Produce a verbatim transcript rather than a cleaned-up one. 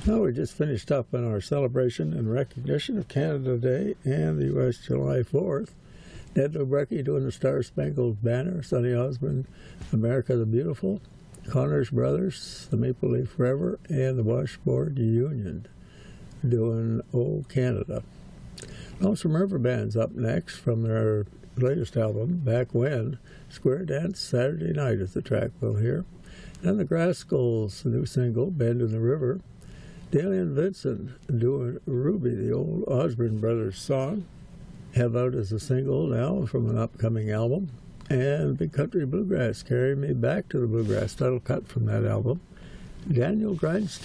Now we just finished up on our celebration and recognition of Canada Day and the U S July fourth. Ned Lubrecki doing the Star Spangled Banner, Sonny Osmond, America the Beautiful, Connors Brothers, the Maple Leaf Forever, and the Washboard Union doing Oh Canada. Lonesome River Band's up next from their latest album, Back When. Square Dance Saturday Night is the track we'll hear. And the Grass Skulls, the new single, Bend in the River. Daly and Vincent doing Ruby, the old Osborne Brothers song. Have out as a single now from an upcoming album. And Big Country Bluegrass, Carry Me Back to the Bluegrass, title cut from that album. Daniel Grindstone.